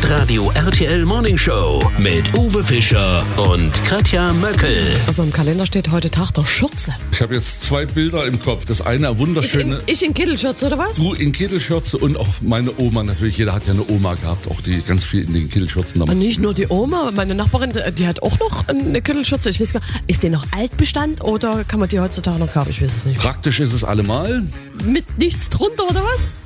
Hitradio RTL Morning Show mit Uwe Fischer und Katja Möckel. Auf meinem Kalender steht heute Tag der Schürze. Ich habe jetzt zwei Bilder im Kopf. Das eine eine wunderschöne... Ich in Kittelschürze, oder was? Du in Kittelschürze und auch meine Oma natürlich. Jeder hat ja eine Oma gehabt, auch die ganz viel in den Kittelschürzen. Und nicht nur die Oma, meine Nachbarin, die hat auch noch eine Kittelschürze. Ich weiß gar nicht, ist die noch Altbestand oder kann man die heutzutage noch kaufen? Ich weiß es nicht. Praktisch ist es allemal. Mit nichts drunter, oder was?